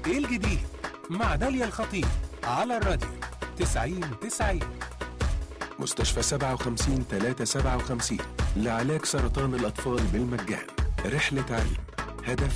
ايه الجديد مع داليا الخطيب على الراديو 90-90. مستشفى 57-357 لعلاج سرطان الأطفال بالمجان. رحلة علم، هدف